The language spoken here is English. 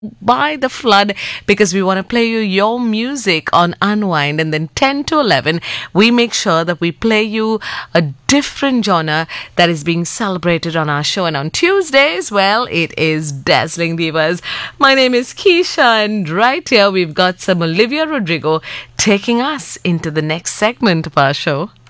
by the flood because we want to play you your music on Unwind, and then 10 to 11 we make sure that we play you a different genre that is being celebrated on our show. And on Tuesdays, well, it is Dazzling Divas. My name is Keisha, and right here we've got some Olivia Rodrigo taking us into the next segment of our show.